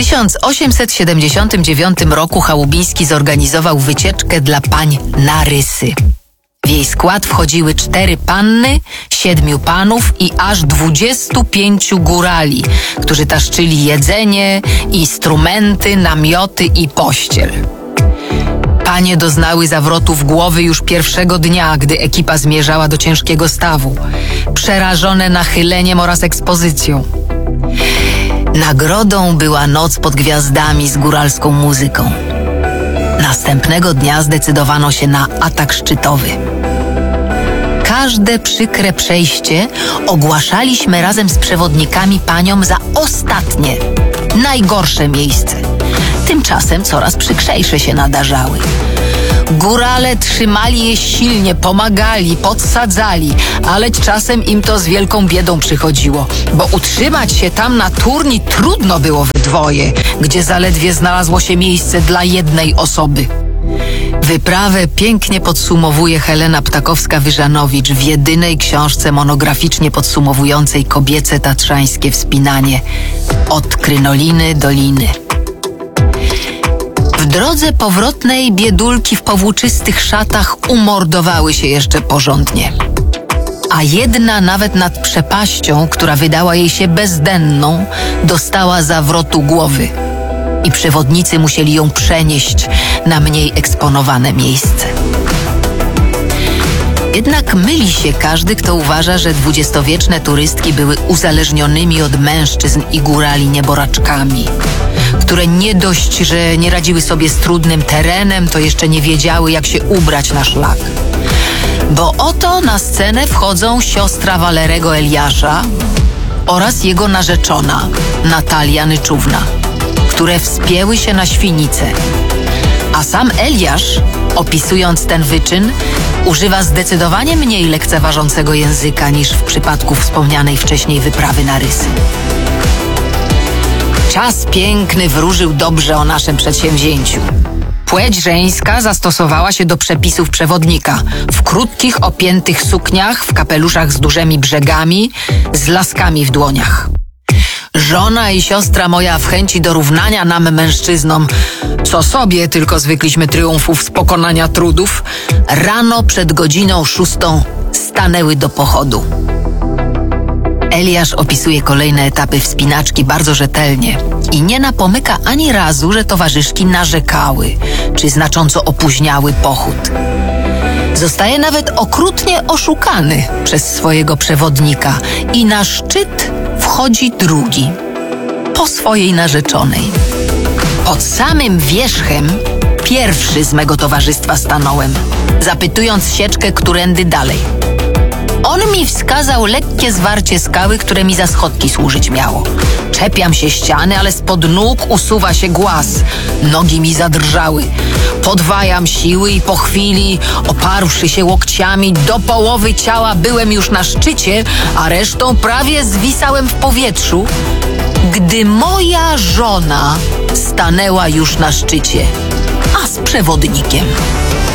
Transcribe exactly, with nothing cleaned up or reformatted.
tysiąc osiemset siedemdziesiątym dziewiątym roku Chałubiński zorganizował wycieczkę dla pań na Rysy. W jej skład wchodziły cztery panny, siedmiu panów i aż dwudziestu pięciu górali, którzy taszczyli jedzenie, instrumenty, namioty i pościel. Panie doznały zawrotów głowy już pierwszego dnia, gdy ekipa zmierzała do ciężkiego stawu, przerażone nachyleniem oraz ekspozycją. Nagrodą była noc pod gwiazdami z góralską muzyką. Następnego dnia zdecydowano się na atak szczytowy. Każde przykre przejście ogłaszaliśmy razem z przewodnikami paniom za ostatnie, najgorsze miejsce. Tymczasem coraz przykrzejsze się nadarzały. Górale trzymali je silnie, pomagali, podsadzali, ale czasem im to z wielką biedą przychodziło, bo utrzymać się tam na turni trudno było we dwoje, gdzie zaledwie znalazło się miejsce dla jednej osoby. Wyprawę pięknie podsumowuje Helena Ptakowska-Wyżanowicz w jedynej książce monograficznie podsumowującej kobiece tatrzańskie wspinanie Od Krynoliny do Liny. W drodze powrotnej biedulki w powłóczystych szatach umordowały się jeszcze porządnie. A jedna nawet nad przepaścią, która wydała jej się bezdenną, dostała zawrotu głowy. I przewodnicy musieli ją przenieść na mniej eksponowane miejsce. Jednak myli się każdy, kto uważa, że dwudziestowieczne turystki były uzależnionymi od mężczyzn i górali nieboraczkami, które nie dość, że nie radziły sobie z trudnym terenem, to jeszcze nie wiedziały, jak się ubrać na szlak. Bo oto na scenę wchodzą siostra Walerego Eliasza oraz jego narzeczona Natalia Nyczówna, które wspięły się na świnicę. A sam Eliasz, opisując ten wyczyn, używa zdecydowanie mniej lekceważącego języka niż w przypadku wspomnianej wcześniej wyprawy na Rysy. Czas piękny wróżył dobrze o naszym przedsięwzięciu. Płeć żeńska zastosowała się do przepisów przewodnika w krótkich, opiętych sukniach, w kapeluszach z dużymi brzegami, z laskami w dłoniach. Żona i siostra moja w chęci dorównania nam mężczyznom, co sobie tylko zwykliśmy triumfów z pokonania trudów, rano przed godziną szóstą stanęły do pochodu. Eliasz opisuje kolejne etapy wspinaczki bardzo rzetelnie i nie napomyka ani razu, że towarzyszki narzekały, czy znacząco opóźniały pochód. Zostaje nawet okrutnie oszukany przez swojego przewodnika i na szczyt wchodzi drugi, po swojej narzeczonej. Pod samym wierzchem pierwszy z mego towarzystwa stanąłem, zapytując sieczkę, którędy dalej. On mi wskazał lekkie zwarcie skały, które mi za schodki służyć miało. Czepiam się ściany, ale spod nóg usuwa się głaz. Nogi mi zadrżały. Podwajam siły i po chwili, oparłszy się łokciami, do połowy ciała byłem już na szczycie, a resztą prawie zwisałem w powietrzu, gdy moja żona stanęła już na szczycie, a z przewodnikiem.